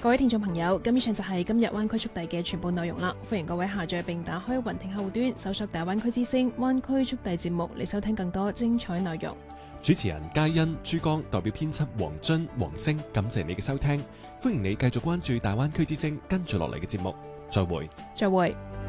各位聽眾朋友，咁以上就係今日灣區速遞嘅全部內容啦。歡迎各位下載並打開雲聽客戶端，搜索大灣區之聲灣區速遞節目嚟收聽更多精彩內容。 主持人嘉欣、珠江代表編輯黃津、黃星，感謝你嘅收聽。歡迎你繼續關注大灣區之聲跟住落嚟嘅節目。再會。 再會。